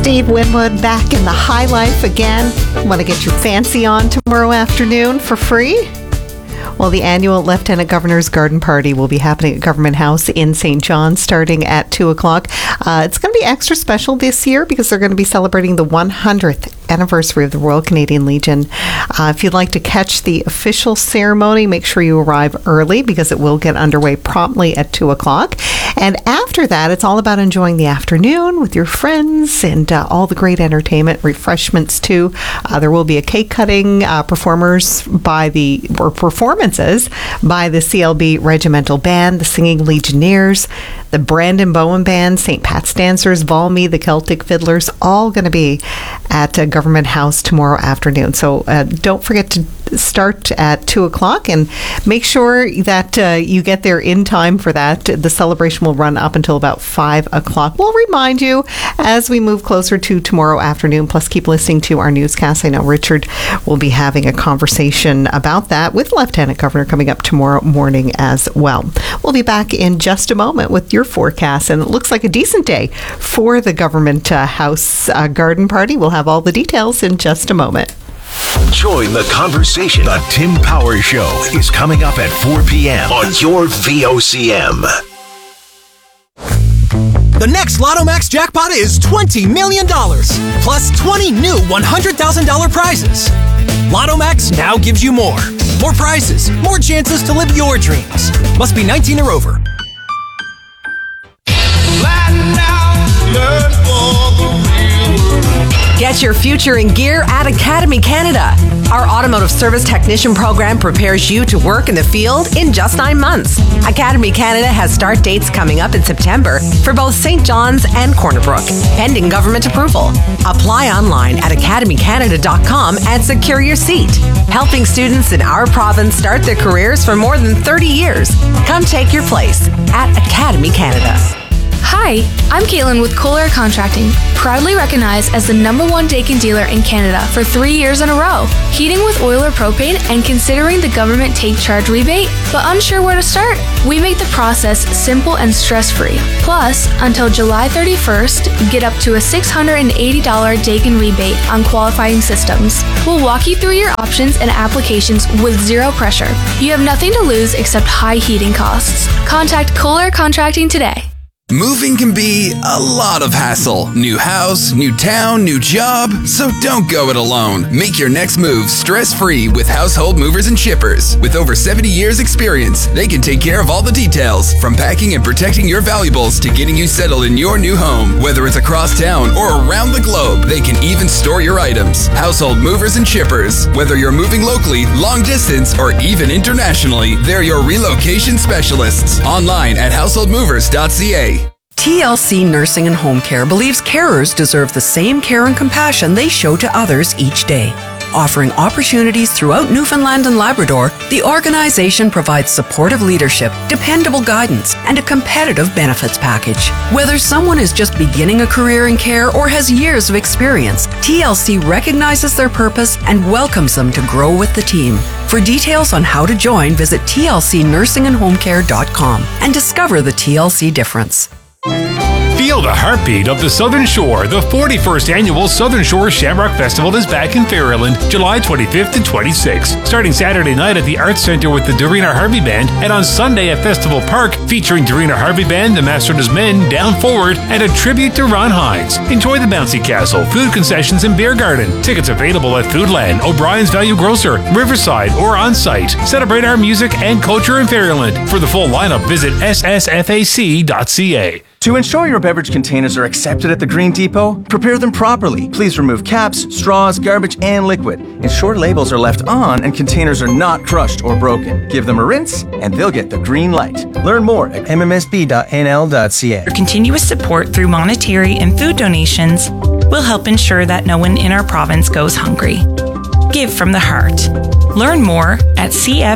Dave Winwood back in the high life again. Want to get your fancy on tomorrow afternoon for free? Well, the annual Lieutenant Governor's Garden Party will be happening at Government House in St. John starting at 2 o'clock. It's going to be extra special this year because they're going to be celebrating the 100th anniversary of the Royal Canadian Legion. If you'd like to catch the official ceremony, make sure you arrive early because it will get underway promptly at 2 o'clock. And after that, it's all about enjoying the afternoon with your friends and all the great entertainment, refreshments too. There will be a cake cutting, performances by the CLB Regimental Band, the Singing Legionnaires, the Brandon Bowen Band, St. Pat's Dancers, Valmy, the Celtic Fiddlers, all going to be at Government House tomorrow afternoon. So don't forget to start at 2 o'clock and make sure that you get there in time for that. The celebration will run up until about 5 o'clock. We'll remind you as we move closer to tomorrow afternoon. Plus, keep listening to our newscast. I know Richard will be having a conversation about that with Lieutenant Governor coming up tomorrow morning as well. We'll be back in just a moment with your forecast, and it looks like a decent day for the Government House Garden Party. We'll have all the details in just a moment. Join the conversation. The Tim Power Show is coming up at 4 p.m. on your VOCM. The next Lotto Max jackpot is $20 million, plus 20 new $100,000 prizes. Lotto Max now gives you more. More prizes, more chances to live your dreams. Must be 19 or over. Get your future in gear at Academy Canada. Our automotive service technician program prepares you to work in the field in just 9 months. Academy Canada has start dates coming up in September for both St. John's and Corner Brook, pending government approval. Apply online at academycanada.com and secure your seat. Helping students in our province start their careers for more than 30 years. Come take your place at Academy Canada. Hi, I'm Caitlin with Kohler Contracting, proudly recognized as the #1 Daikin dealer in Canada for 3 years in a row. Heating with oil or propane and considering the government take charge rebate, but unsure where to start? We make the process simple and stress-free. Plus, until July 31st, get up to a $680 Daikin rebate on qualifying systems. We'll walk you through your options and applications with zero pressure. You have nothing to lose except high heating costs. Contact Kohler Contracting today. Moving can be a lot of hassle. New house, new town, new job. So don't go it alone. Make your next move stress-free with Household Movers and Shippers. With over 70 years experience, they can take care of all the details, from packing and protecting your valuables to getting you settled in your new home. Whether it's across town or around the globe, they can even store your items. Household Movers and Shippers. Whether you're moving locally, long distance, or even internationally, they're your relocation specialists. Online at householdmovers.ca. TLC Nursing and Home Care believes carers deserve the same care and compassion they show to others each day. Offering opportunities throughout Newfoundland and Labrador, the organization provides supportive leadership, dependable guidance, and a competitive benefits package. Whether someone is just beginning a career in care or has years of experience, TLC recognizes their purpose and welcomes them to grow with the team. For details on how to join, visit tlcnursingandhomecare.com and discover the TLC difference. Feel the heartbeat of the Southern Shore. The 41st Annual Southern Shore Shamrock Festival is back in Fairland, July 25th and 26th. Starting Saturday night at the Arts Centre with the Dorina Harvey Band, and on Sunday at Festival Park, featuring Dorina Harvey Band, the Master's Men, Down Forward, and a tribute to Ron Hines. Enjoy the bouncy castle, food concessions, and beer garden. Tickets available at Foodland, O'Brien's Value Grocer, Riverside, or on site. Celebrate our music and culture in Fairland. For the full lineup, visit ssfac.ca. To ensure your beverage containers are accepted at the Green Depot, prepare them properly. Please remove caps, straws, garbage, and liquid. Ensure labels are left on and containers are not crushed or broken. Give them a rinse and they'll get the green light. Learn more at mmsb.nl.ca. Your continuous support through monetary and food donations will help ensure that no one in our province goes hungry. Give from the heart. Learn more at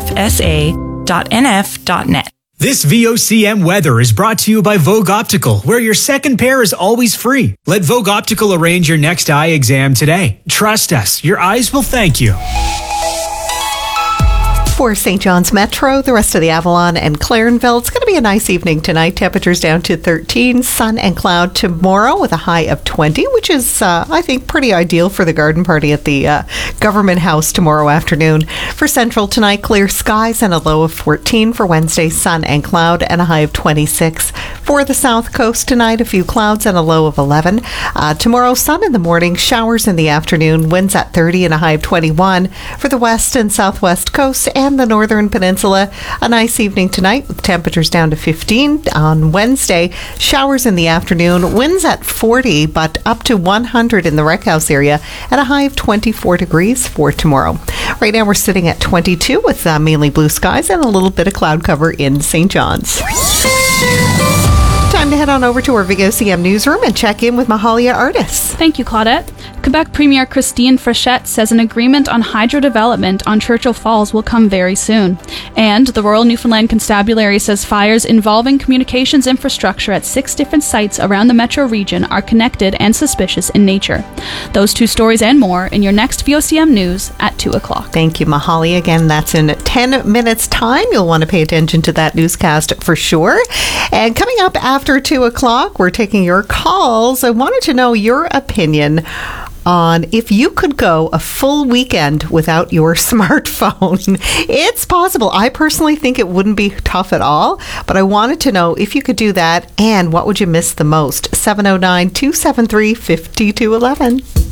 cfsa.nf.net. This VOCM weather is brought to you by Vogue Optical, where your second pair is always free. Let Vogue Optical arrange your next eye exam today. Trust us, your eyes will thank you. For St. John's Metro, the rest of the Avalon and Clarenville, it's going to be a nice evening tonight. Temperatures down to 13, sun and cloud tomorrow with a high of 20, which is, I think, pretty ideal for the garden party at the Government House tomorrow afternoon. For Central tonight, clear skies and a low of 14. For Wednesday, sun and cloud and a high of 26. For the South Coast tonight, a few clouds and a low of 11. Tomorrow, sun in the morning, showers in the afternoon, winds at 30 and a high of 21. For the West and Southwest Coast and the Northern Peninsula, a nice evening tonight with temperatures down to 15. On Wednesday, showers in the afternoon, winds at 40 but up to 100 in the Rec House area, and a high of 24 degrees for tomorrow. Right now we're sitting at 22 with mainly blue skies and a little bit of cloud cover in St. John's. Time to head on over to our VOCM newsroom and check in with Mahalia Artis. Thank you, Claudette. Quebec Premier Christine Frechette says an agreement on hydro development on Churchill Falls will come very soon. And the Royal Newfoundland Constabulary says fires involving communications infrastructure at 6 different sites around the metro region are connected and suspicious in nature. Those two stories and more in your next VOCM News at 2 o'clock. Thank you, Mahalia. Again, that's in 10 minutes' time. You'll want to pay attention to that newscast for sure. And coming up after 2 o'clock, we're taking your calls. I wanted to know your opinion on if you could go a full weekend without your smartphone. It's possible. I personally think it wouldn't be tough at all, but I wanted to know if you could do that and what would you miss the most. 709-273-5211.